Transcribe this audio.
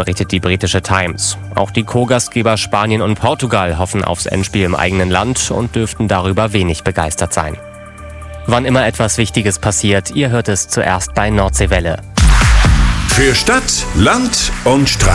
berichtet die britische Times. Auch die Co-Gastgeber Spanien und Portugal hoffen aufs Endspiel im eigenen Land und dürften darüber wenig begeistert sein. Wann immer etwas Wichtiges passiert, ihr hört es zuerst bei Nordseewelle. Für Stadt, Land und Straße.